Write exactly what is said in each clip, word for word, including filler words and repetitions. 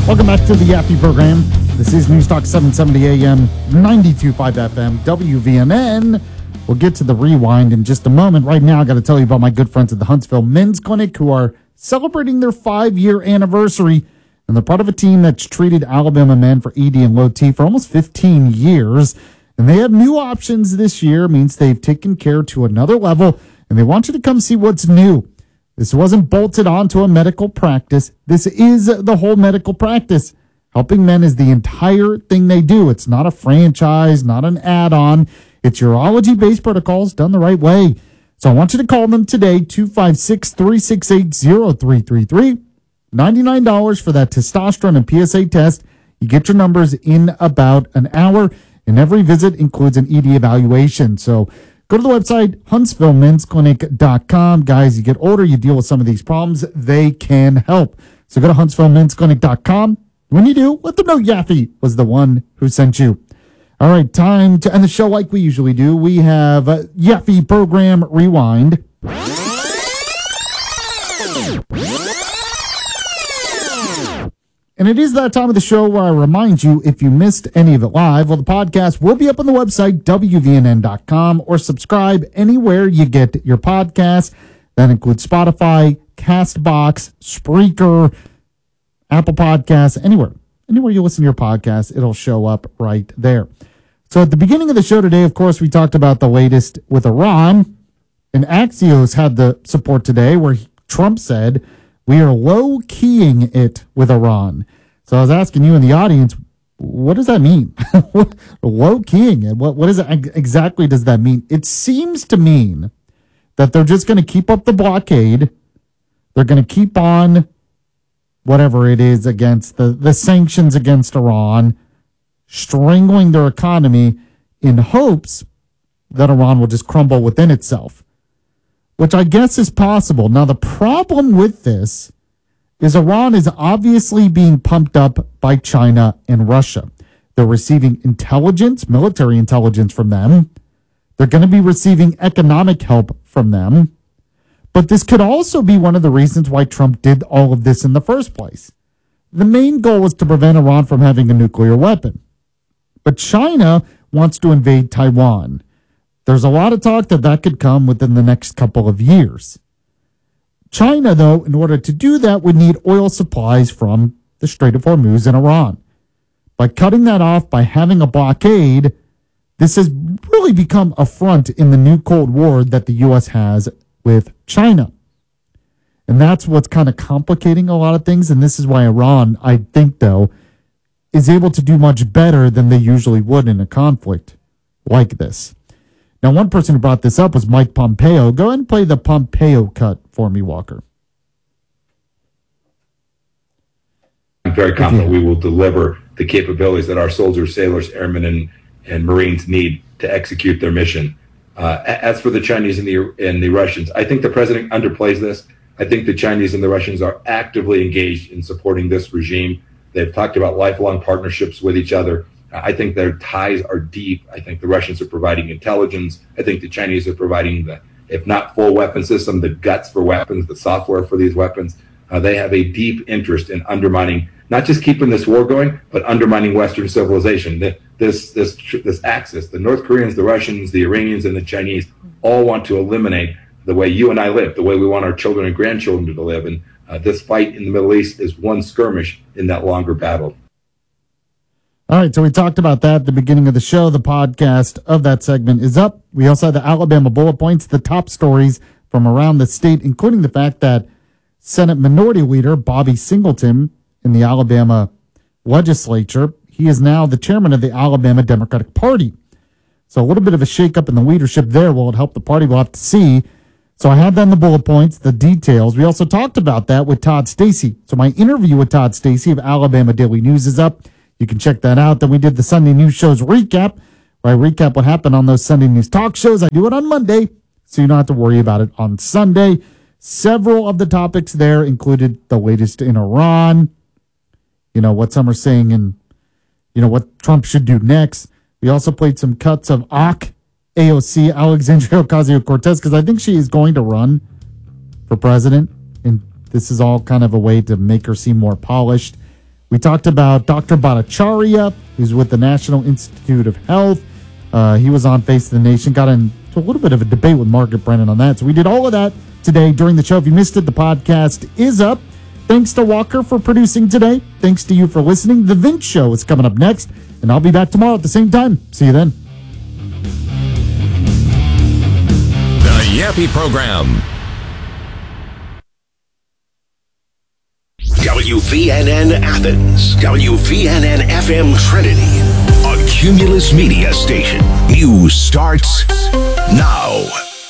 Welcome back to the Yaffe program. This is News Talk seven seventy A M, ninety-two point five F M, W V N N. We'll get to the rewind in just a moment. Right now, I got to tell you about my good friends at the Huntsville Men's Clinic who are celebrating their five-year anniversary. And they're part of a team that's treated Alabama men for E D and low T for almost fifteen years. And they have new options this year. It means they've taken care to another level. And they want you to come see what's new. This wasn't bolted onto a medical practice. This is the whole medical practice. Helping men is the entire thing they do. It's not a franchise, not an add-on. It's urology-based protocols done the right way. So I want you to call them today, two five six, three six eight, zero three three three. ninety-nine dollars for that testosterone and P S A test. You get your numbers in about an hour, and every visit includes an E D evaluation. So go to the website, huntsville men's clinic dot com. Guys, you get older, you deal with some of these problems, they can help. So go to huntsville men's clinic dot com. When you do, let them know Yaffe was the one who sent you. All right, time to end the show like we usually do. We have uh, Yaffe Program Rewind. And it is that time of the show where I remind you, if you missed any of it live, well, the podcast will be up on the website, W V N N dot com, or subscribe anywhere you get your podcasts. That includes Spotify, CastBox, Spreaker, Apple Podcasts, anywhere. Anywhere you listen to your podcast, it'll show up right there. So at the beginning of the show today, of course, we talked about the latest with Iran. And Axios had the support today where Trump said, we are low-keying it with Iran. So I was asking you in the audience, what does that mean? Low-keying it? What, what is it, exactly does that mean? It seems to mean that they're just going to keep up the blockade. They're going to keep on whatever it is against the, the sanctions against Iran, strangling their economy in hopes that Iran will just crumble within itself, which I guess is possible. Now, the problem with this is Iran is obviously being pumped up by China and Russia. They're receiving intelligence, military intelligence from them. They're going to be receiving economic help from them. But this could also be one of the reasons why Trump did all of this in the first place. The main goal was to prevent Iran from having a nuclear weapon. But China wants to invade Taiwan. There's a lot of talk that that could come within the next couple of years. China, though, in order to do that, would need oil supplies from the Strait of Hormuz and Iran. By cutting that off, by having a blockade, this has really become a front in the new Cold War that the U S has with China. And that's what's kind of complicating a lot of things. And this is why Iran, I think, though, is able to do much better than they usually would in a conflict like this. Now, one person who brought this up was Mike Pompeo. Go ahead and play the Pompeo cut for me, Walker. I'm very confident we will deliver the capabilities that our soldiers, sailors, airmen, and, and Marines need to execute their mission. Uh, as for the Chinese and the, and the Russians, I think the president underplays this. I think the Chinese and the Russians are actively engaged in supporting this regime. They've talked about lifelong partnerships with each other. I think their ties are deep. I think the Russians are providing intelligence. I think the Chinese are providing the, if not full weapon system, the guts for weapons, the software for these weapons. Uh, they have a deep interest in undermining, not just keeping this war going, but undermining Western civilization. The, this, this, this axis, the North Koreans, the Russians, the Iranians, and the Chinese all want to eliminate the way you and I live, the way we want our children and grandchildren to live. And uh, this fight in the Middle East is one skirmish in that longer battle. All right, so we talked about that at the beginning of the show. The podcast of that segment is up. We also had the Alabama bullet points, the top stories from around the state, including the fact that Senate Minority Leader Bobby Singleton in the Alabama legislature, he is now the chairman of the Alabama Democratic Party. So a little bit of a shakeup in the leadership there. Will it help the party? We'll have to see. So I had that in the bullet points, the details. We also talked about that with Todd Stacy. So my interview with Todd Stacy of Alabama Daily News is up. You can check that out. Then we did the Sunday News Shows recap, where I recap what happened on those Sunday News talk shows. I do it on Monday, so you don't have to worry about it on Sunday. Several of the topics there included the latest in Iran, you know, what some are saying and, you know, what Trump should do next. We also played some cuts of A O C, A O C, Alexandria Ocasio-Cortez, because I think she is going to run for president, and this is all kind of a way to make her seem more polished. We talked about Doctor Bhattacharya, who's with the National Institute of Health. Uh, he was on Face of the Nation, got into a little bit of a debate with Margaret Brennan on that. So we did all of that today during the show. If you missed it, the podcast is up. Thanks to Walker for producing today. Thanks to you for listening. The Vince Show is coming up next, and I'll be back tomorrow at the same time. See you then. The Yappy Program. W V N N Athens, W V N N F M Trinity, a Cumulus Media station. News starts now.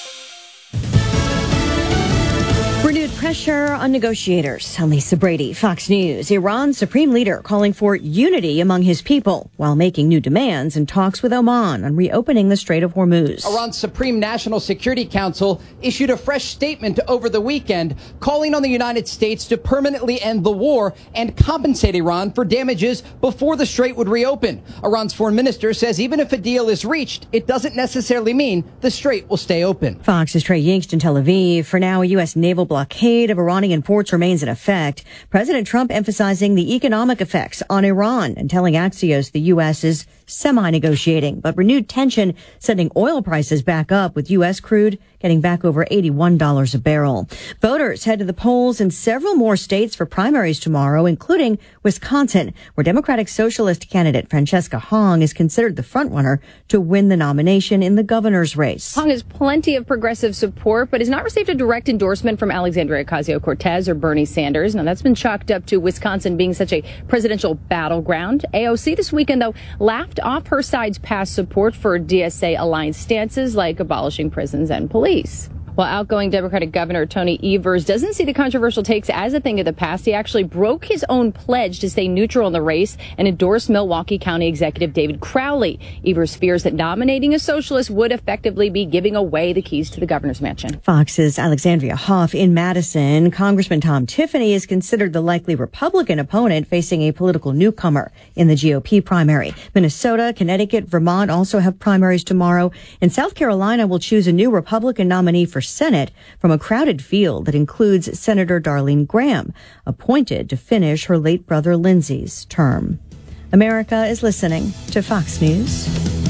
Renewed pressure on negotiators. I'm Lisa Brady, Fox News. Iran's supreme leader calling for unity among his people while making new demands in talks with Oman on reopening the Strait of Hormuz. Iran's Supreme National Security Council issued a fresh statement over the weekend calling on the United States to permanently end the war and compensate Iran for damages before the strait would reopen. Iran's foreign minister says even if a deal is reached, it doesn't necessarily mean the strait will stay open. Fox's Trey Yingst in Tel Aviv. For now, a U S naval blockade of Iranian ports remains in effect. President Trump emphasizing the economic effects on Iran and telling Axios the U S is semi-negotiating, but renewed tension sending oil prices back up, with U S crude getting back over eighty-one dollars a barrel. Voters head to the polls in several more states for primaries tomorrow, including Wisconsin, where Democratic Socialist candidate Francesca Hong is considered the frontrunner to win the nomination in the governor's race. Hong has plenty of progressive support, but has not received a direct endorsement from Alexandria Ocasio-Cortez or Bernie Sanders. Now, that's been chalked up to Wisconsin being such a presidential battleground. A O C this weekend, though, laughed off her side's past support for D S A aligned stances like abolishing prisons and police. While outgoing Democratic Governor Tony Evers doesn't see the controversial takes as a thing of the past, he actually broke his own pledge to stay neutral in the race and endorsed Milwaukee County Executive David Crowley. Evers fears that nominating a socialist would effectively be giving away the keys to the governor's mansion. Fox's Alexandria Hoff in Madison. Congressman Tom Tiffany is considered the likely Republican opponent facing a political newcomer in the G O P primary. Minnesota, Connecticut, Vermont also have primaries tomorrow. And South Carolina will choose a new Republican nominee for Senate from a crowded field that includes Senator Darlene Graham, appointed to finish her late brother Lindsey's term. America is listening to Fox News.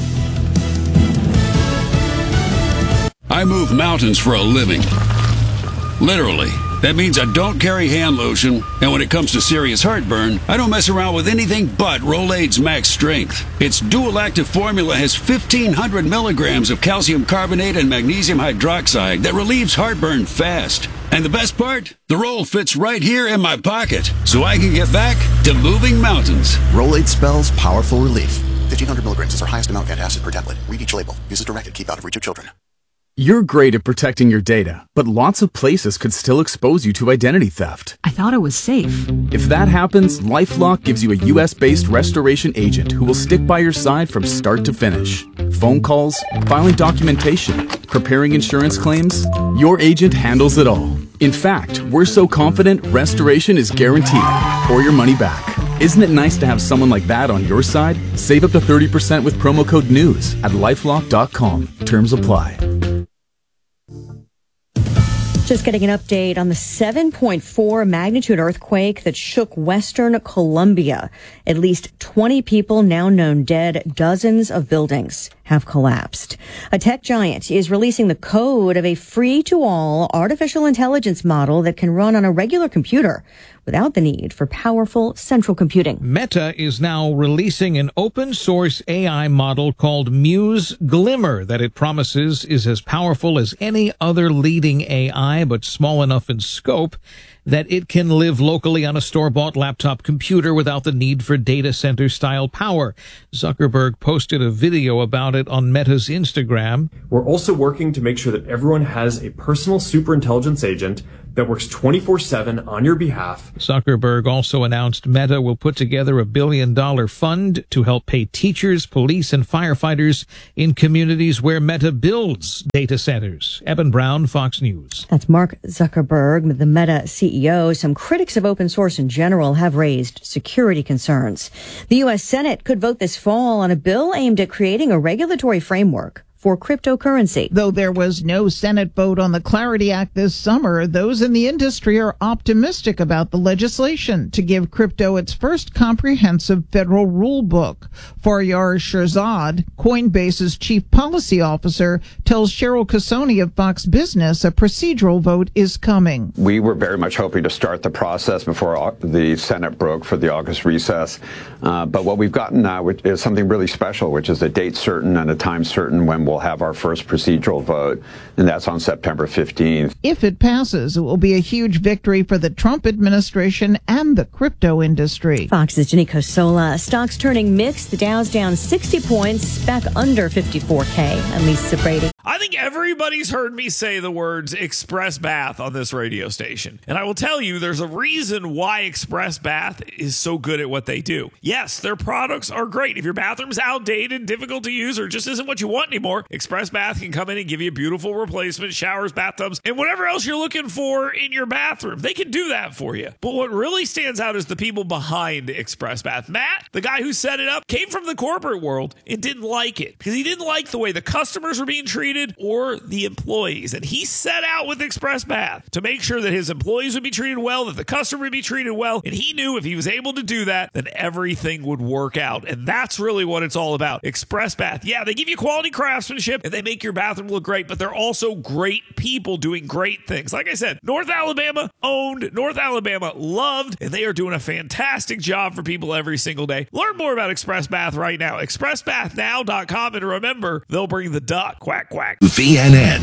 I move mountains for a living. Literally. That means I don't carry hand lotion, and when it comes to serious heartburn, I don't mess around with anything but Rolaids Max Strength. Its dual-active formula has fifteen hundred milligrams of calcium carbonate and magnesium hydroxide that relieves heartburn fast. And the best part? The roll fits right here in my pocket, so I can get back to moving mountains. Rolaids spells powerful relief. fifteen hundred milligrams is our highest amount of antacid per tablet. Read each label. Use as directed. Keep out of reach of children. You're great at protecting your data, but lots of places could still expose you to identity theft. I thought it was safe. If that happens, LifeLock gives you a U S-based restoration agent who will stick by your side from start to finish. Phone calls, filing documentation, preparing insurance claims, your agent handles it all. In fact, we're so confident restoration is guaranteed or your money back. Isn't it nice to have someone like that on your side? Save up to thirty percent with promo code NEWS at lifelock dot com. Terms apply. Just getting an update on the seven point four magnitude earthquake that shook western Colombia. At least twenty people now known dead. Dozens of buildings have collapsed. A tech giant is releasing the code of a free-to-all artificial intelligence model that can run on a regular computer without the need for powerful central computing. Meta is now releasing an open-source A I model called Muse Glimmer that it promises is as powerful as any other leading A I, but small enough in scope that it can live locally on a store-bought laptop computer without the need for data center-style power. Zuckerberg posted a video about it on Meta's Instagram. We're also working to make sure that everyone has a personal superintelligence agent that works twenty-four seven on your behalf. Zuckerberg also announced Meta will put together a billion-dollar fund to help pay teachers, police, and firefighters in communities where Meta builds data centers. Evan Brown, Fox News. That's Mark Zuckerberg, the Meta C E O. Some critics of open source in general have raised security concerns. The U S Senate could vote this fall on a bill aimed at creating a regulatory framework for cryptocurrency. Though there was no Senate vote on the Clarity Act this summer, those in the industry are optimistic about the legislation to give crypto its first comprehensive federal rule book. Faryar Shirzad, Coinbase's chief policy officer, tells Cheryl Casoni of Fox Business a procedural vote is coming. We were very much hoping to start the process before the Senate broke for the August recess. Uh, but what we've gotten now is something really special, which is a date certain and a time certain when we'll have our first procedural vote, and that's on September fifteenth. If it passes, it will be a huge victory for the Trump administration and the crypto industry. Fox's Jenny Cosola. Stocks turning mixed. The Dow's down sixty points, back under fifty-four K. I'm Lisa Brady. I think everybody's heard me say the words Express Bath on this radio station. And I will tell you, there's a reason why Express Bath is so good at what they do. Yes, their products are great. If your bathroom's outdated, difficult to use, or just isn't what you want anymore, Express Bath can come in and give you a beautiful replacement, showers, bathtubs, and whatever else you're looking for in your bathroom. They can do that for you. But what really stands out is the people behind Express Bath. Matt, the guy who set it up, came from the corporate world and didn't like it because he didn't like the way the customers were being treated or the employees. And he set out with Express Bath to make sure that his employees would be treated well, that the customer would be treated well. And he knew if he was able to do that, then everything would work out. And that's really what it's all about. Express Bath. Yeah, they give you quality craftsmanship and they make your bathroom look great, but they're also great people doing great things. Like I said, North Alabama owned, North Alabama loved, and they are doing a fantastic job for people every single day. Learn more about Express Bath right now. express bath now dot com. And remember, they'll bring the duck. Quack, quack. V N N.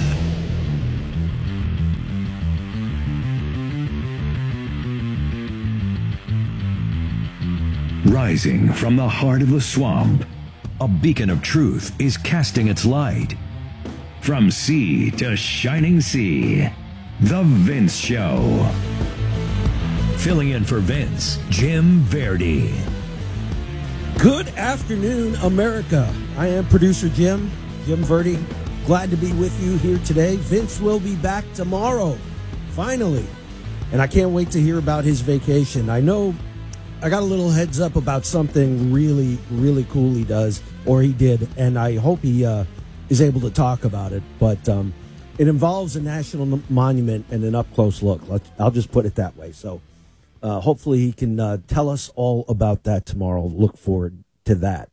Rising from the heart of the swamp, a beacon of truth is casting its light. From sea to shining sea, The Vince Show. Filling in for Vince, Jim Verdi. Good afternoon, America. I am producer Jim, Jim Verdi. Glad to be with you here today. Vince will be back tomorrow, finally. And I can't wait to hear about his vacation. I know I got a little heads up about something really, really cool he does, or he did, and I hope he uh, is able to talk about it. But um, it involves a national monument and an up-close look. Let's, I'll just put it that way. So uh, hopefully he can uh, tell us all about that tomorrow. Look forward to that.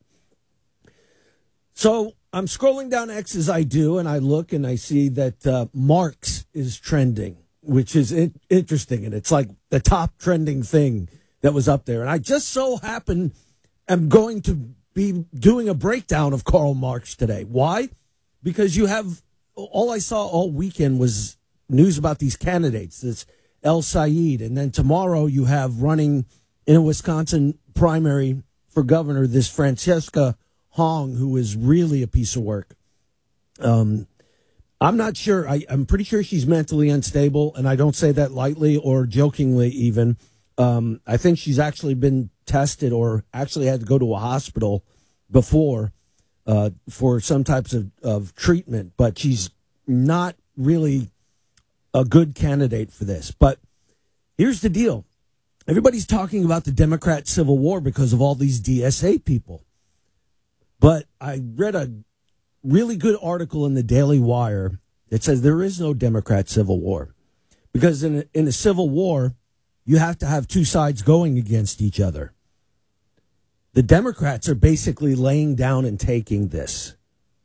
So I'm scrolling down X as I do, and I look and I see that uh, Marx is trending, which is in- interesting. And it's like the top trending thing that was up there. And I just so happen am going to be doing a breakdown of Karl Marx today. Why? Because you have, all I saw all weekend was news about these candidates, this El Sayed. And then tomorrow you have running in a Wisconsin primary for governor, this Francesca Hong, who is really a piece of work. Um, I'm not sure. I, I'm pretty sure she's mentally unstable, and I don't say that lightly or jokingly even. Um, I think she's actually been tested or actually had to go to a hospital before uh, for some types of, of treatment, but she's not really a good candidate for this. But here's the deal. Everybody's talking about the Democrat Civil War because of all these D S A people. But I read a really good article in the Daily Wire that says there is no Democrat Civil War. Because in a, in a civil war, you have to have two sides going against each other. The Democrats are basically laying down and taking this.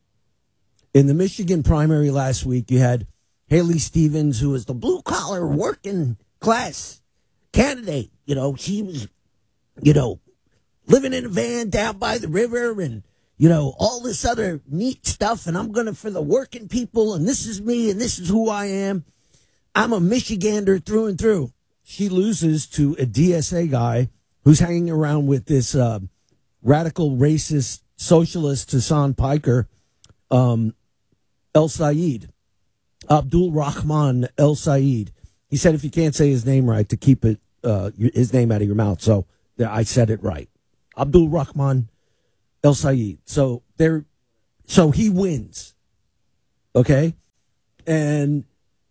In the Michigan primary last week, you had Haley Stevens, who was the blue-collar working class candidate. You know, she was, you know, living in a van down by the river and, you know, all this other neat stuff. And I'm going to for the working people. And this is me. And this is who I am. I'm a Michigander through and through. She loses to a D S A guy who's hanging around with this uh, radical racist socialist Hassan Piker, um, El Sayed, Abdul Rahman El Sayed. He said if you can't say his name right, to keep it uh, his name out of your mouth. So I said it right. Abdul Rahman El Sayed. So there, so he wins. Okay, and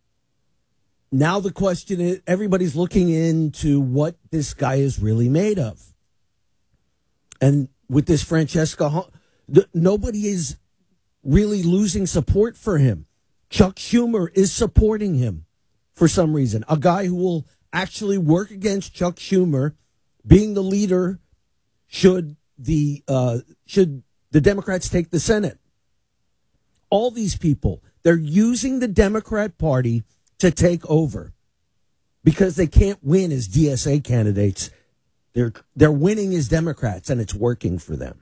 now the question is, everybody's looking into what this guy is really made of. And with this Francesca, nobody is really losing support for him. Chuck Schumer is supporting him for some reason. A guy who will actually work against Chuck Schumer being the leader should the uh, should the Democrats take the Senate. All these people, they're using the Democrat Party to take over because they can't win as D S A candidates. They're they're winning as Democrats, and it's working for them.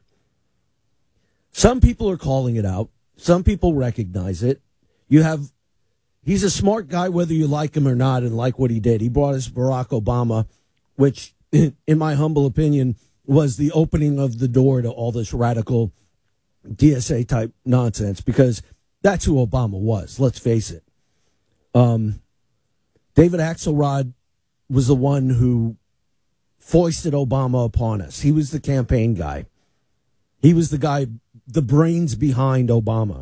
Some people are calling it out. Some people recognize it. You have, he's a smart guy, whether you like him or not, and like what he did. He brought us Barack Obama, which, in my humble opinion, was the opening of the door to all this radical D S A type nonsense, because that's who Obama was. Let's face it. Um, David Axelrod was the one who foisted Obama upon us. He was the campaign guy. He was the guy, the brains behind Obama.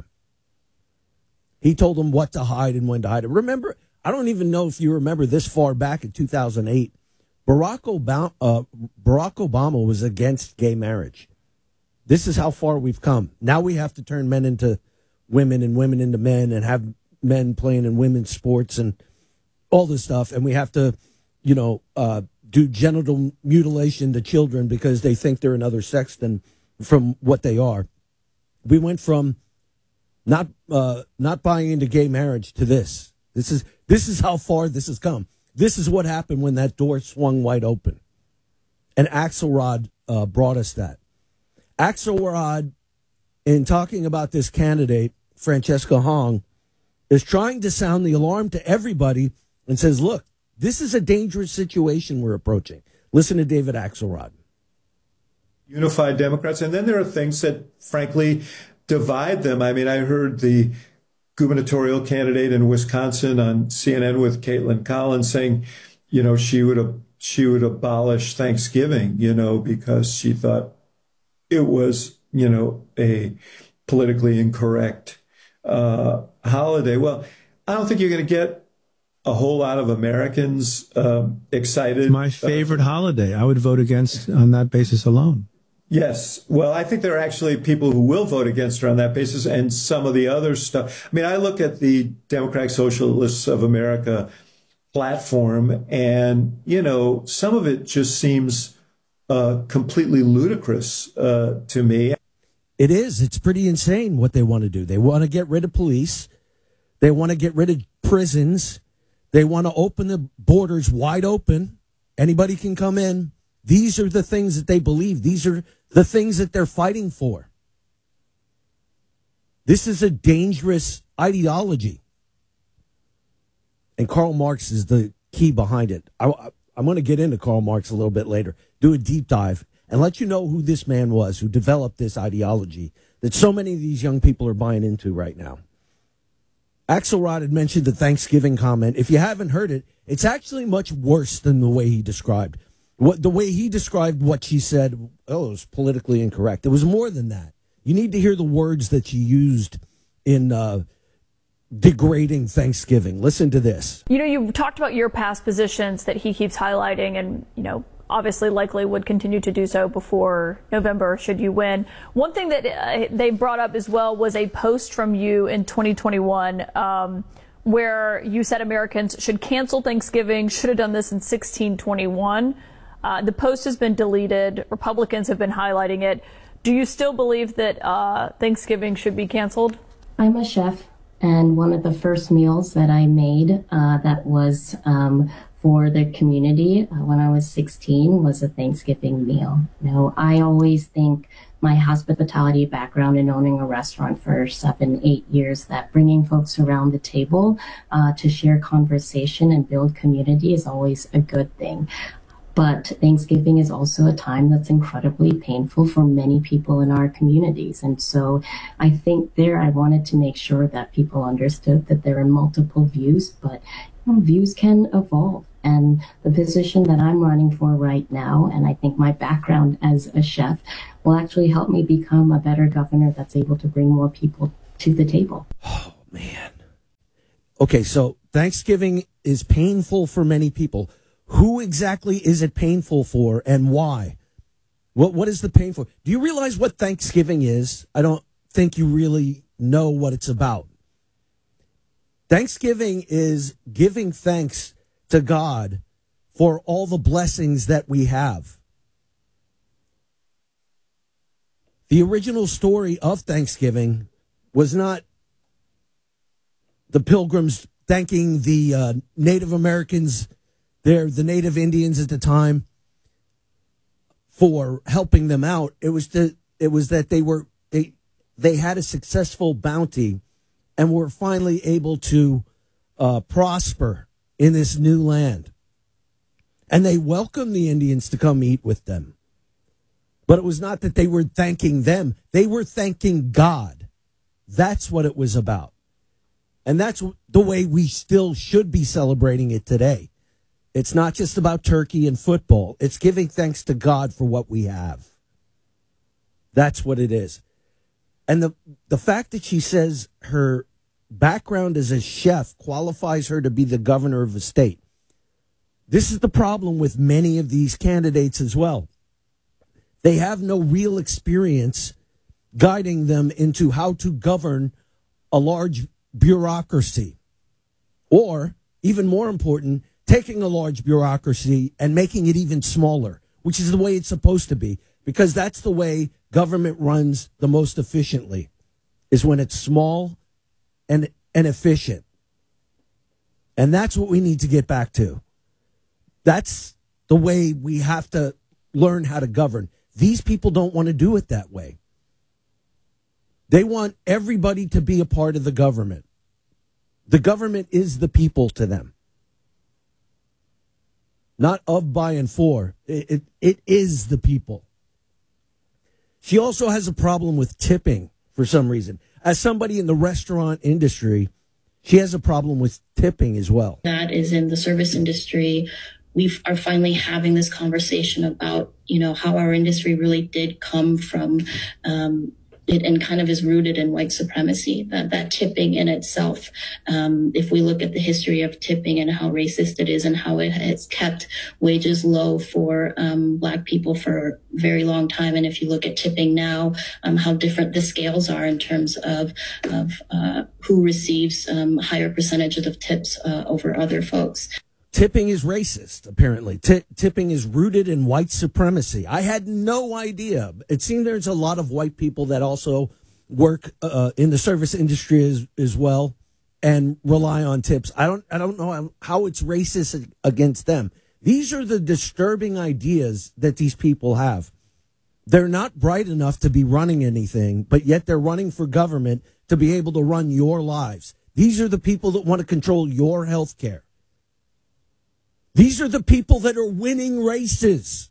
He told him what to hide and when to hide it. Remember, I don't even know if you remember this far back in two thousand eight, Barack Obama, uh, Barack Obama was against gay marriage. This is how far we've come. Now we have to turn men into women and women into men and have men playing in women's sports and all this stuff. And we have to, you know, uh, do genital mutilation to children because they think they're another sex than from what they are. We went from not uh, not buying into gay marriage to this. This is this is how far this has come. This is what happened when that door swung wide open. And Axelrod uh, brought us that. Axelrod, in talking about this candidate, Francesca Hong, is trying to sound the alarm to everybody and says, look, this is a dangerous situation we're approaching. Listen to David Axelrod. Unified Democrats. And then there are things that, frankly, divide them. I mean, I heard the gubernatorial candidate in Wisconsin on C N N with Caitlin Collins saying, you know, she would she would abolish Thanksgiving, you know, because she thought it was, you know, a politically incorrect uh, holiday. Well, I don't think you're going to get a whole lot of Americans uh, excited. It's my favorite uh, holiday. I would vote against on that basis alone. Yes. Well, I think there are actually people who will vote against her on that basis and some of the other stuff. I mean, I look at the Democratic Socialists of America platform and, you know, some of it just seems uh, completely ludicrous uh, to me. It is. It's pretty insane what they want to do. They want to get rid of police. They want to get rid of prisons. They want to open the borders wide open. Anybody can come in. These are the things that they believe. These are the things that they're fighting for. This is a dangerous ideology. And Karl Marx is the key behind it. I, I'm going to get into Karl Marx a little bit later, do a deep dive, and let you know who this man was who developed this ideology that so many of these young people are buying into right now. Axelrod had mentioned the Thanksgiving comment. If you haven't heard it, it's actually much worse than the way he described. What the way he described what she said, oh, it was politically incorrect. It was more than that. You need to hear the words that she used in uh, degrading Thanksgiving. Listen to this. You know, you talked about your past positions that he keeps highlighting and, you know, obviously likely would continue to do so before November should you win. One thing that uh, they brought up as well was a post from you in twenty twenty-one um, where you said Americans should cancel Thanksgiving, should have done this in sixteen twenty-one. Uh, the post has been deleted. Republicans have been highlighting it. Do you still believe that uh, Thanksgiving should be canceled? I'm a chef, and one of the first meals that I made uh, that was um, for the community uh, when I was sixteen was a Thanksgiving meal. You know, I always think my hospitality background in owning a restaurant for seven, eight years, that bringing folks around the table uh, to share conversation and build community is always a good thing. But Thanksgiving is also a time that's incredibly painful for many people in our communities. And so I think there I wanted to make sure that people understood that there are multiple views, but you know, views can evolve. And the position that I'm running for right now, and I think my background as a chef, will actually help me become a better governor that's able to bring more people to the table. Oh, man. Okay, so Thanksgiving is painful for many people. Who exactly is it painful for and why? What What is the pain for? Do you realize what Thanksgiving is? I don't think you really know what it's about. Thanksgiving is giving thanks to God for all the blessings that we have. The original story of Thanksgiving was not the Pilgrims thanking the uh, Native Americans, there, the Native Indians at the time, for helping them out. It was the, it was that they were they they had a successful bounty and were finally able to uh, prosper in this new land. And they welcomed the Indians to come eat with them. But it was not that they were thanking them. They were thanking God. That's what it was about. And that's the way we still should be celebrating it today. It's not just about turkey and football. It's giving thanks to God for what we have. That's what it is. And the, the fact that she says her background as a chef qualifies her to be the governor of a state. This is the problem with many of these candidates as well. They have no real experience guiding them into how to govern a large bureaucracy. Or, even more important, taking a large bureaucracy and making it even smaller, which is the way it's supposed to be, because that's the way government runs the most efficiently, is when it's small and, and efficient. And that's what we need to get back to. That's the way we have to learn how to govern. These people don't want to do it that way. They want everybody to be a part of the government. The government is the people to them. Not of, by, and for. It, it, it is the people. She also has a problem with tipping for some reason. As somebody in the restaurant industry, she has a problem with tipping as well. That is in the service industry. We are finally having this conversation about, you know, how our industry really did come from um, it and kind of is rooted in white supremacy, that, that tipping in itself. Um, if we look at the history of tipping and how racist it is and how it has kept wages low for um, Black people for a very long time. And if you look at tipping now, um, how different the scales are in terms of, of uh, who receives um, higher percentages of tips uh, over other folks. Tipping is racist, apparently. T- tipping is rooted in white supremacy. I had no idea. It seemed there's a lot of white people that also work uh, in the service industry as, as well and rely on tips. I don't, I don't know how, how it's racist against them. These are the disturbing ideas that these people have. They're not bright enough to be running anything, but yet they're running for government to be able to run your lives. These are the people that want to control your health care. These are the people that are winning races.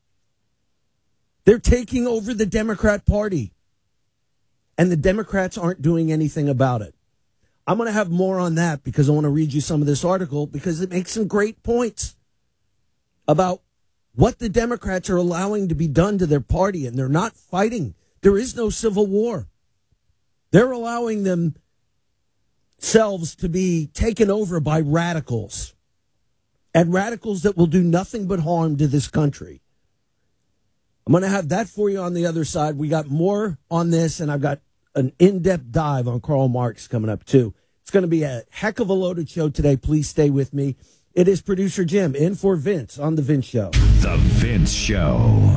They're taking over the Democrat Party. And the Democrats aren't doing anything about it. I'm going to have more on that because I want to read you some of this article because it makes some great points about what the Democrats are allowing to be done to their party. And they're not fighting. There is no civil war. They're allowing themselves to be taken over by radicals. And radicals that will do nothing but harm to this country. I'm going to have that for you on the other side. We got more on this, and I've got an in-depth dive on Karl Marx coming up, too. It's going to be a heck of a loaded show today. Please stay with me. It is producer Jim in for Vince on The Vince Show. The Vince Show.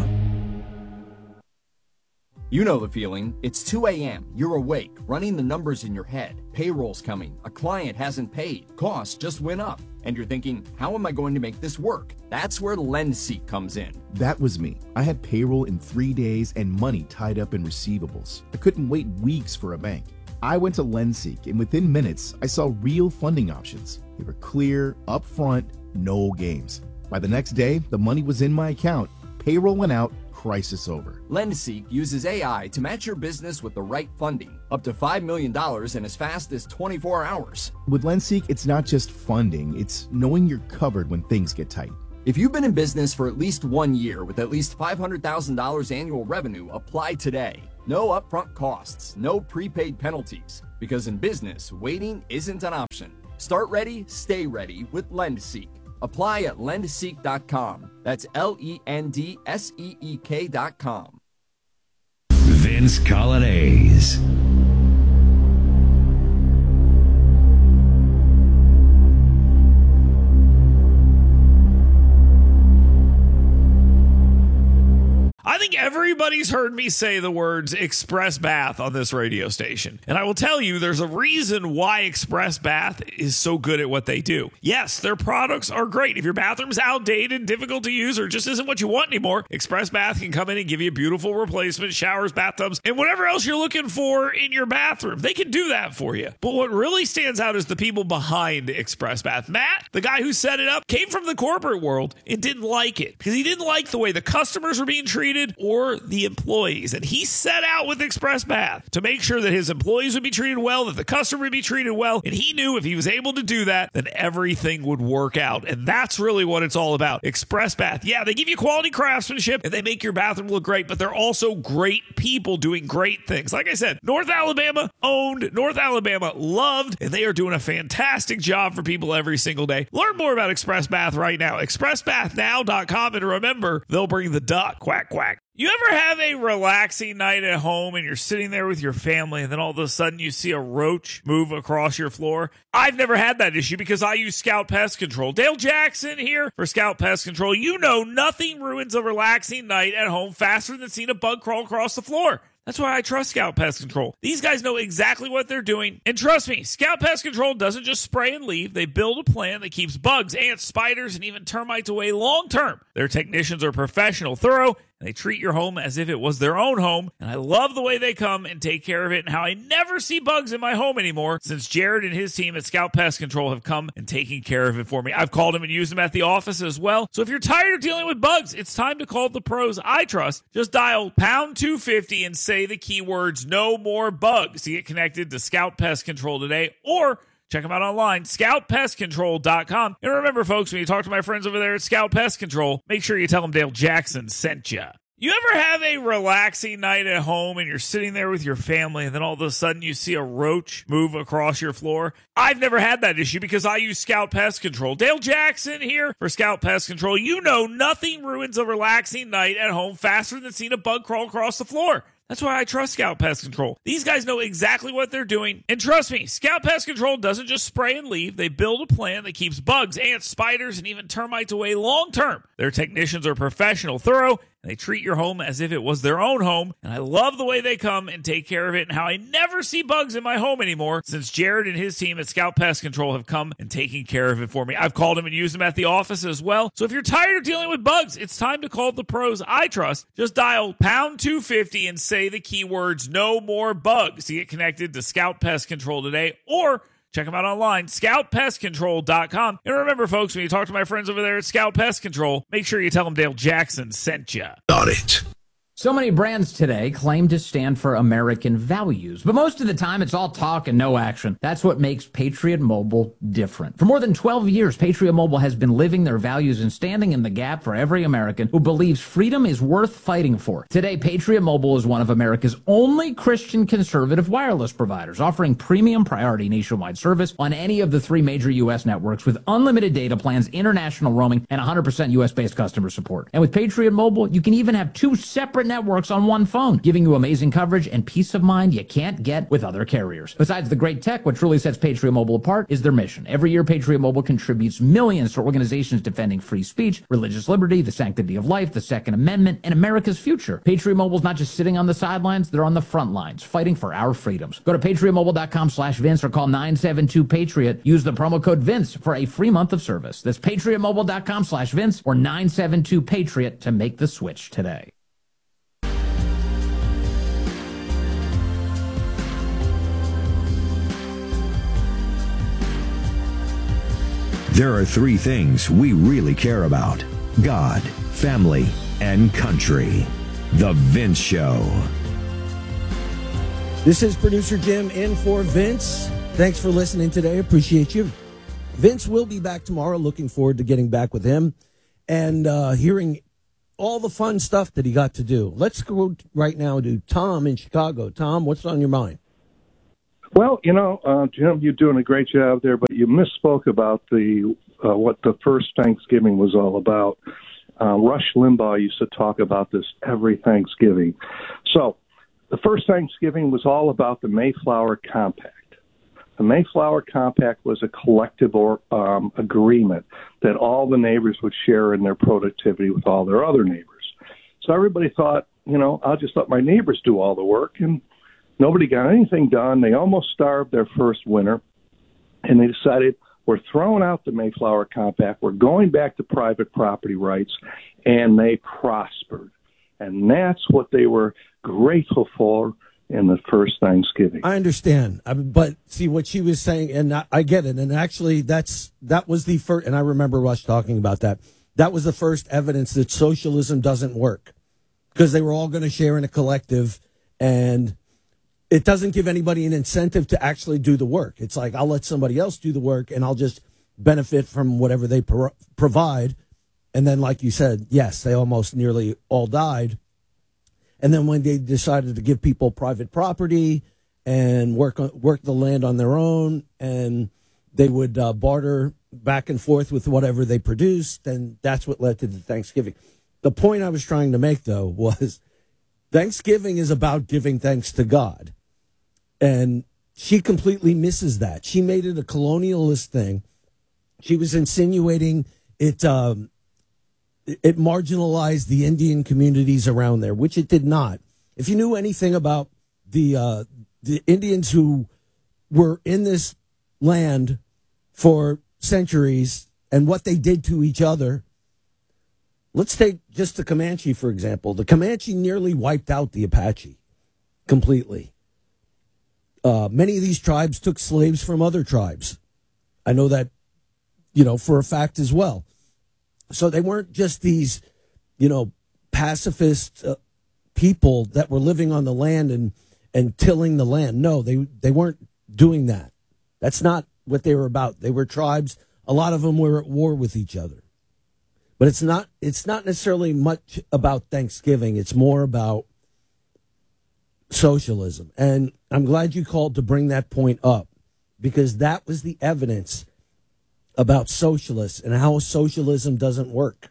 You know the feeling. It's two a.m. You're awake, running the numbers in your head. Payroll's coming. A client hasn't paid. Costs just went up. And you're thinking, how am I going to make this work? That's where LendSeek comes in. That was me. I had payroll in three days and money tied up in receivables. I couldn't wait weeks for a bank. I went to LendSeek, and within minutes, I saw real funding options. They were clear, upfront, no games. By the next day, the money was in my account. Payroll went out. Crisis over. LendSeek uses A I to match your business with the right funding, up to five million dollars in as fast as twenty-four hours. With LendSeek, it's not just funding, it's knowing you're covered when things get tight. If you've been in business for at least one year with at least five hundred thousand dollars annual revenue, apply today. No upfront costs, no prepaid penalties, because in business, waiting isn't an option. Start ready, stay ready with LendSeek. Apply at lend seek dot com. That's L E N D S E E K dot com. Vince Colonnese. I think everybody's heard me say the words Express Bath on this radio station. And I will tell you, there's a reason why Express Bath is so good at what they do. Yes, their products are great. If your bathroom's outdated, difficult to use, or just isn't what you want anymore, Express Bath can come in and give you a beautiful replacement, showers, bathtubs, and whatever else you're looking for in your bathroom. They can do that for you. But what really stands out is the people behind Express Bath. Matt, the guy who set it up, came from the corporate world and didn't like it because he didn't like the way the customers were being treated or the employees. And he set out with Express Bath to make sure that his employees would be treated well, that the customer would be treated well. And he knew if he was able to do that, then everything would work out. And that's really what it's all about. Express Bath. Yeah, they give you quality craftsmanship and they make your bathroom look great, but they're also great people doing great things. Like I said, North Alabama owned, North Alabama loved, and they are doing a fantastic job for people every single day. Learn more about Express Bath right now. express bath now dot com, and remember, they'll bring the duck. Quack, quack. You ever have a relaxing night at home and you're sitting there with your family and then all of a sudden you see a roach move across your floor? I've never had that issue because I use Scout Pest Control. Dale Jackson here for Scout Pest Control. You know nothing ruins a relaxing night at home faster than seeing a bug crawl across the floor. That's why I trust Scout Pest Control. These guys know exactly what they're doing. And trust me, Scout Pest Control doesn't just spray and leave. They build a plan that keeps bugs, ants, spiders, and even termites away long term. Their technicians are professional, thorough, and they treat your home as if it was their own home. And I love the way they come and take care of it and how I never see bugs in my home anymore since Jared and his team at Scout Pest Control have come and taken care of it for me. I've called them and used them at the office as well. So if you're tired of dealing with bugs, it's time to call the pros I trust. Just dial pound two fifty and say the keywords no more bugs to get connected to Scout Pest Control today, or check them out online, scout pest control dot com. And remember, folks, when you talk to my friends over there at Scout Pest Control, make sure you tell them Dale Jackson sent you. You ever have a relaxing night at home and you're sitting there with your family and then all of a sudden you see a roach move across your floor? I've never had that issue because I use Scout Pest Control. Dale Jackson here for Scout Pest Control. You know nothing ruins a relaxing night at home faster than seeing a bug crawl across the floor. That's why I trust Scout Pest Control. These guys know exactly what they're doing. And trust me, Scout Pest Control doesn't just spray and leave. They build a plan that keeps bugs, ants, spiders, and even termites away long term. Their technicians are professional, thorough, and they treat your home as if it was their own home. And I love the way they come and take care of it and how I never see bugs in my home anymore since Jared and his team at Scout Pest Control have come and taken care of it for me. I've called them and used them at the office as well. So if you're tired of dealing with bugs, it's time to call the pros I trust. Just dial pound two fifty and say the keywords no more bugs to get connected to Scout Pest Control today, or check them out online, scout pest control dot com. And remember, folks, when you talk to my friends over there at Scout Pest Control, make sure you tell them Dale Jackson sent you. Got it. So many brands today claim to stand for American values, but most of the time it's all talk and no action. That's what makes Patriot Mobile different. For more than twelve years, Patriot Mobile has been living their values and standing in the gap for every American who believes freedom is worth fighting for. Today, Patriot Mobile is one of America's only Christian conservative wireless providers, offering premium priority nationwide service on any of the three major U S networks with unlimited data plans, international roaming, and one hundred percent U S-based customer support. And with Patriot Mobile, you can even have two separate networks on one phone, giving you amazing coverage and peace of mind you can't get with other carriers. Besides the great tech, what truly sets Patriot Mobile apart is their mission. Every year, Patriot Mobile contributes millions to organizations defending free speech, religious liberty, the sanctity of life, the Second Amendment, and America's future. Patriot Mobile's not just sitting on the sidelines, they're on the front lines, fighting for our freedoms. Go to patriot mobile dot com slash Vince or call nine seven two Patriot. Use the promo code Vince for a free month of service. That's patriot mobile dot com slash Vince or nine seven two Patriot to make the switch today. There are three things we really care about: God, family, and country. The Vince Show. This is producer Jim in for Vince. Thanks for listening today. Appreciate you. Vince will be back tomorrow. Looking forward to getting back with him and uh, hearing all the fun stuff that he got to do. Let's go right now to Tom in Chicago. Tom, what's on your mind? Well, you know, uh, Jim, you're doing a great job there, but you misspoke about the uh, what the first Thanksgiving was all about. Uh, Rush Limbaugh used to talk about this every Thanksgiving. So the first Thanksgiving was all about the Mayflower Compact. The Mayflower Compact was a collective or, um, agreement that all the neighbors would share in their productivity with all their other neighbors. So everybody thought, you know, I'll just let my neighbors do all the work. And nobody got anything done. They almost starved their first winter. And they decided, we're throwing out the Mayflower Compact. We're going back to private property rights. And they prospered. And that's what they were grateful for in the first Thanksgiving. I understand. I, but see what she was saying, and I, I get it. And actually, that's that was the first, and I remember Rush talking about that. That was the first evidence that socialism doesn't work, because they were all going to share in a collective, and it doesn't give anybody an incentive to actually do the work. It's like, I'll let somebody else do the work, and I'll just benefit from whatever they pro- provide. And then, like you said, yes, they almost nearly all died. And then when they decided to give people private property and work on, work the land on their own, and they would uh, barter back and forth with whatever they produced, then that's what led to the Thanksgiving. The point I was trying to make, though, was Thanksgiving is about giving thanks to God. And she completely misses that. She made it a colonialist thing. She was insinuating it... Um, It marginalized the Indian communities around there, which it did not. If you knew anything about the uh, the Indians who were in this land for centuries and what they did to each other, let's take just the Comanche, for example. The Comanche nearly wiped out the Apache completely. Uh, many of these tribes took slaves from other tribes. I know that, you know, for a fact as well. So they weren't just these, you know, pacifist uh, people that were living on the land and, and tilling the land. No, they they weren't doing that. That's not what they were about. They were tribes. A lot of them were at war with each other. But it's not it's not necessarily much about Thanksgiving. It's more about socialism. And I'm glad you called to bring that point up, because that was the evidence about socialists and how socialism doesn't work.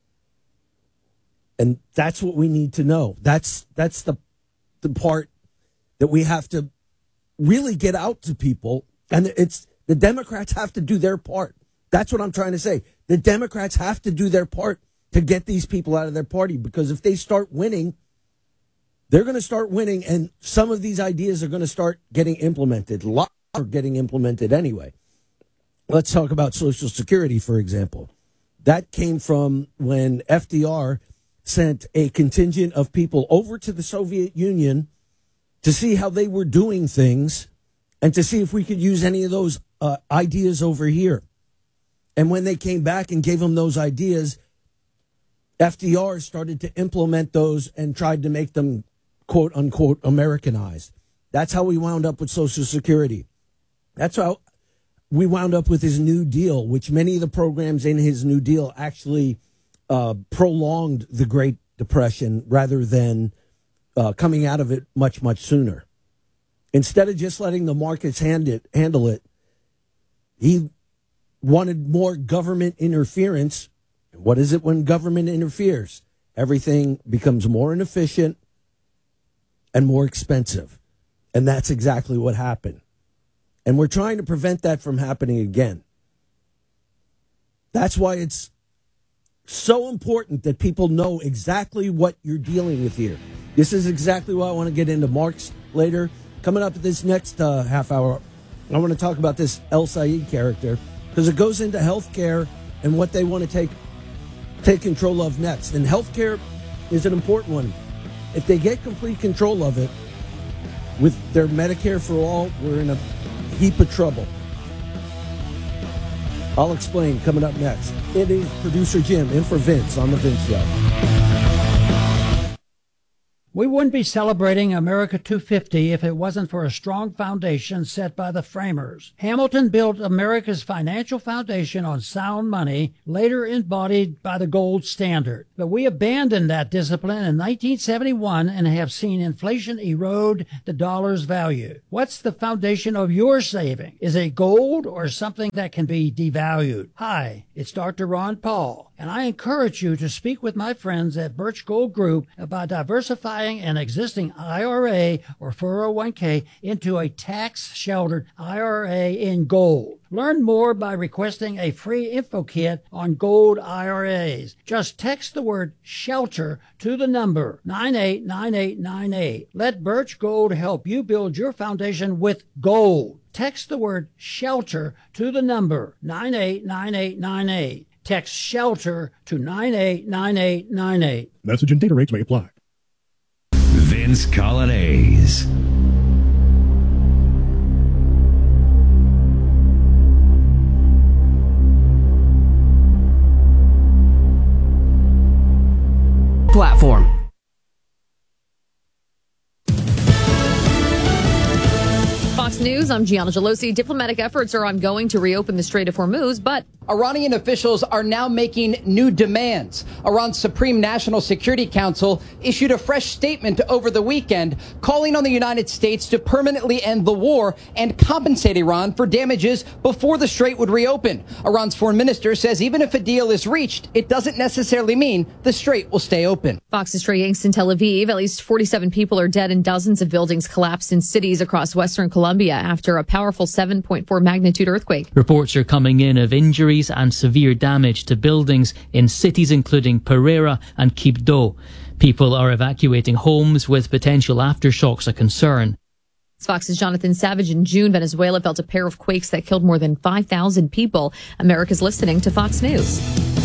And that's what we need to know. That's that's the the part that we have to really get out to people. And it's the Democrats have to do their part. That's what I'm trying to say. The Democrats have to do their part to get these people out of their party, because if they start winning, they're going to start winning, and some of these ideas are going to start getting implemented. A lot are getting implemented anyway. Let's talk about Social Security, for example. That came from when F D R sent a contingent of people over to the Soviet Union to see how they were doing things and to see if we could use any of those uh, ideas over here. And when they came back and gave them those ideas, F D R started to implement those and tried to make them, quote unquote, Americanized. That's how we wound up with Social Security. That's how we wound up with his New Deal, which many of the programs in his New Deal actually uh, prolonged the Great Depression rather than uh, coming out of it much, much sooner. Instead of just letting the markets hand it, handle it, he wanted more government interference. What is it when government interferes? Everything becomes more inefficient and more expensive. And that's exactly what happened. And we're trying to prevent that from happening again. That's why it's so important that people know exactly what you're dealing with here. This is exactly why I want to get into Marx later. Coming up at this next uh, half hour, I want to talk about this El Said character, because it goes into healthcare and what they want to take take control of next. And healthcare is an important one. If they get complete control of it with their Medicare for all, we're in a heap of trouble. I'll explain coming up next. It is producer Jim in for Vince on The Vince Show. We wouldn't be celebrating America two fifty if it wasn't for a strong foundation set by the framers. Hamilton built America's financial foundation on sound money, later embodied by the gold standard. But we abandoned that discipline in nineteen seventy-one and have seen inflation erode the dollar's value. What's the foundation of your saving? Is it gold or something that can be devalued? Hi, it's Doctor Ron Paul, And I encourage you to speak with my friends at Birch Gold Group about diversifying an existing I R A or four oh one k into a tax-sheltered I R A in gold. Learn more by requesting a free info kit on gold I R As. Just text the word SHELTER to the number nine eight nine eight nine eight. Let Birch Gold help you build your foundation with gold. Text the word SHELTER to the number nine eight nine eight nine eight. Text SHELTER to nine eight nine eight nine eight. Message and data rates may apply. Vince Colonnese. Platform. Fox News, I'm Gianna Gelosi. Diplomatic efforts are ongoing to reopen the Strait of Hormuz, but Iranian officials are now making new demands. Iran's Supreme National Security Council issued a fresh statement over the weekend calling on the United States to permanently end the war and compensate Iran for damages before the strait would reopen. Iran's foreign minister says even if a deal is reached, it doesn't necessarily mean the strait will stay open. Fox's Trey Yanks in Tel Aviv. At least forty-seven people are dead and dozens of buildings collapsed in cities across western Colombia after a powerful seven point four magnitude earthquake. Reports are coming in of injuries and severe damage to buildings in cities including Pereira and Quibdó. People are evacuating homes with potential aftershocks a concern. Fox's Jonathan Savage. In June, Venezuela felt a pair of quakes that killed more than five thousand people. America's listening to Fox News.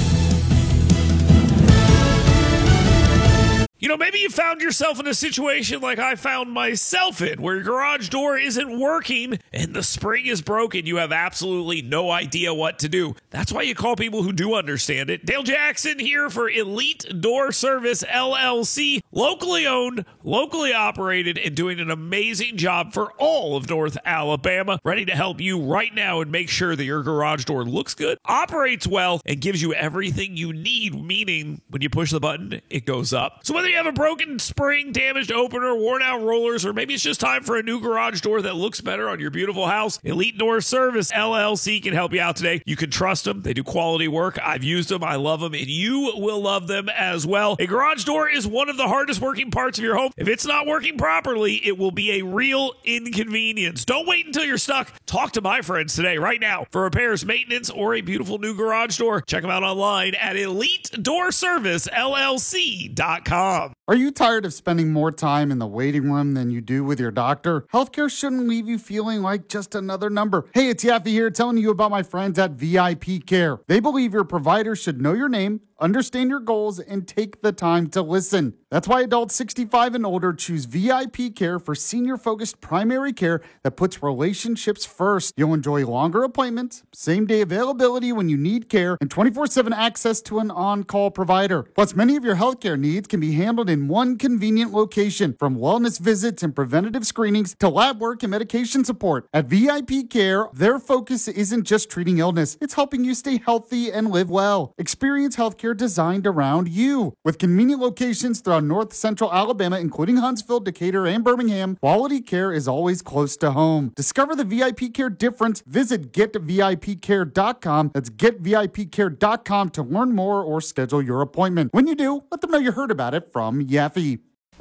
You know, maybe you found yourself in a situation like I found myself in, where your garage door isn't working and the spring is broken. You have absolutely no idea what to do. That's why you call people who do understand it. Dale Jackson here for Elite Door Service, L L C. Locally owned, locally operated, and doing an amazing job for all of North Alabama. Ready to help you right now and make sure that your garage door looks good, operates well, and gives you everything you need, meaning when you push the button, it goes up. So whether you have a broken spring, damaged opener, worn out rollers, or maybe it's just time for a new garage door that looks better on your beautiful house, Elite Door Service, L L C can help you out today. You can trust them. They do quality work. I've used them. I love them, and you will love them as well. A garage door is one of the hardest working parts of your home. If it's not working properly, it will be a real inconvenience. Don't wait until you're stuck. Talk to my friends today, right now, for repairs, maintenance, or a beautiful new garage door. Check them out online at elite door service L L C dot com. Are you tired of spending more time in the waiting room than you do with your doctor? Healthcare shouldn't leave you feeling like just another number. Hey, it's Yaffe here telling you about my friends at V I P Care. They believe your provider should know your name, understand your goals, and take the time to listen. That's why adults sixty-five and older choose V I P Care for senior-focused primary care that puts relationships first. You'll enjoy longer appointments, same-day availability when you need care, and twenty-four seven access to an on-call provider. Plus, many of your healthcare needs can be handled in one convenient location, from wellness visits and preventative screenings to lab work and medication support. At V I P Care, their focus isn't just treating illness, it's helping you stay healthy and live well. Experience healthcare designed around you. With convenient locations throughout North Central Alabama, including Huntsville, Decatur, and Birmingham, quality care is always close to home. Discover the V I P Care difference. Visit get V I P care dot com. That's get V I P care dot com to learn more or schedule your appointment. When you do, let them know you heard about it from Yaffe.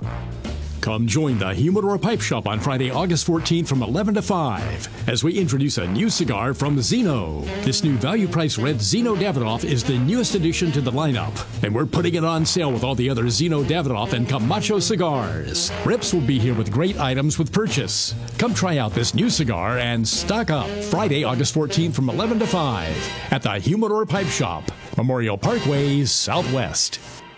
Come join the Humidor Pipe Shop on Friday, August fourteenth from eleven to five as we introduce a new cigar from Zeno. This new value-priced red Zeno Davidoff is the newest addition to the lineup, and we're putting it on sale with all the other Zeno Davidoff and Camacho cigars. Rips will be here with great items with purchase. Come try out this new cigar and stock up. Friday, August fourteenth from eleven to five at the Humidor Pipe Shop, Memorial Parkway, Southwest.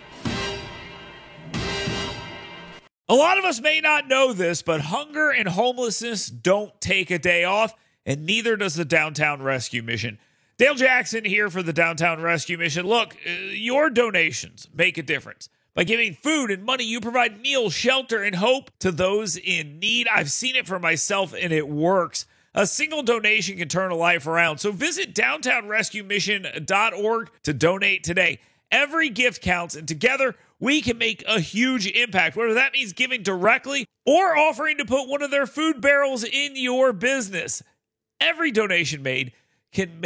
A lot of us may not know this, but hunger and homelessness don't take a day off, and neither does the Downtown Rescue Mission. Dale Jackson here for the Downtown Rescue Mission. Look, uh, your donations make a difference. By giving food and money, you provide meals, shelter, and hope to those in need. I've seen it for myself, and it works. A single donation can turn a life around. So visit downtown rescue mission dot org to donate today. Every gift counts, and together we can make a huge impact, whether that means giving directly or offering to put one of their food barrels in your business. Every donation made can make